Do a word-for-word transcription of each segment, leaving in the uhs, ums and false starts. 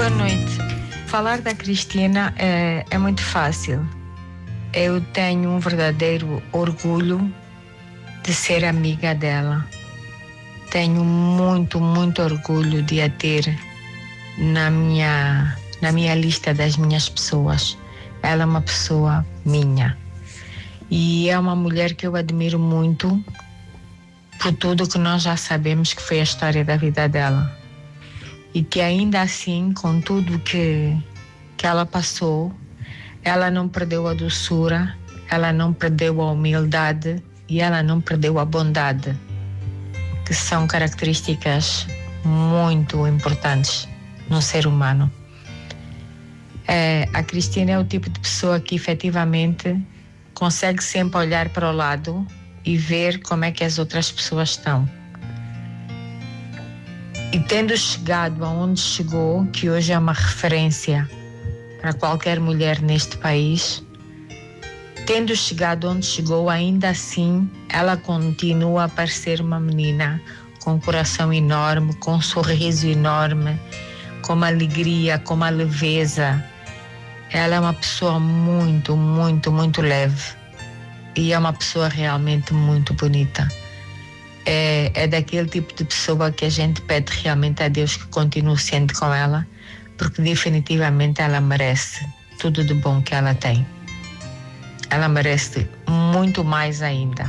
Boa noite. Falar da Cristina é, é muito fácil. Eu tenho um verdadeiro orgulho de ser amiga dela. Tenho muito, muito orgulho de a ter na minha, na minha lista das minhas pessoas. Ela é uma pessoa minha. E é uma mulher que eu admiro muito por tudo que nós já sabemos que foi a história da vida dela. E que ainda assim, com tudo que, que ela passou, ela não perdeu a doçura, ela não perdeu a humildade e ela não perdeu a bondade, que são características muito importantes no ser humano. É, a Cristina é o tipo de pessoa que efetivamente consegue sempre olhar para o lado e ver como é que as outras pessoas estão. E tendo chegado aonde chegou, que hoje é uma referência para qualquer mulher neste país, tendo chegado onde chegou, ainda assim, ela continua a parecer uma menina com um coração enorme, com um sorriso enorme, com uma alegria, com uma leveza. Ela é uma pessoa muito, muito, muito leve. E é uma pessoa realmente muito bonita. É, é daquele tipo de pessoa que a gente pede realmente a Deus que continue sendo com ela, porque definitivamente ela merece tudo de bom que ela tem. Ela merece muito mais ainda.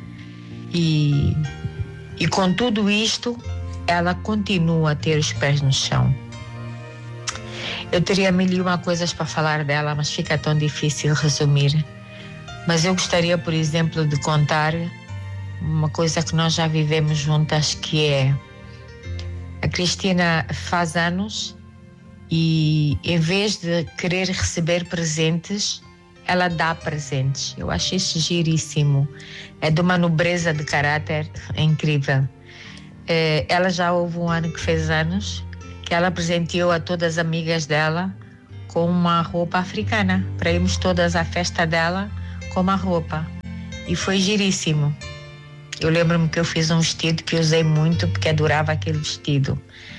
E, e com tudo isto, ela continua a ter os pés no chão. Eu teria mil e uma coisas para falar dela, mas fica tão difícil resumir. Mas eu gostaria, por exemplo, de contar uma coisa que nós já vivemos juntas, que é: a Cristina faz anos e, em vez de querer receber presentes, ela dá presentes. Eu acho isso giríssimo. É de uma nobreza de caráter incrível. É, ela já houve um ano que fez anos, que ela presenteou a todas as amigas dela com uma roupa africana, para irmos todas à festa dela com uma roupa. E foi giríssimo. Eu lembro-me que eu fiz um vestido que usei muito porque adorava aquele vestido.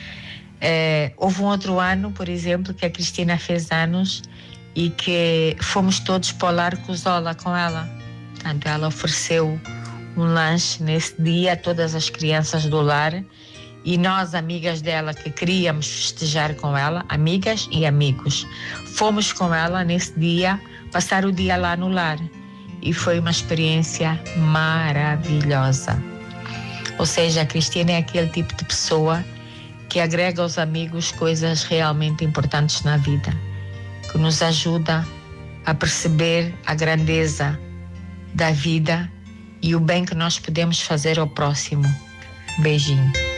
É, houve um outro ano, por exemplo, que a Cristina fez anos e que fomos todos para o Lar Cozola com ela. Portanto, ela ofereceu um lanche nesse dia a todas as crianças do lar e nós, amigas dela, que queríamos festejar com ela, amigas e amigos, fomos com ela nesse dia, passar o dia lá no lar. E foi uma experiência maravilhosa. Ou seja, a Cristina é aquele tipo de pessoa que agrega aos amigos coisas realmente importantes na vida, que nos ajuda a perceber a grandeza da vida e o bem que nós podemos fazer ao próximo. Beijinho.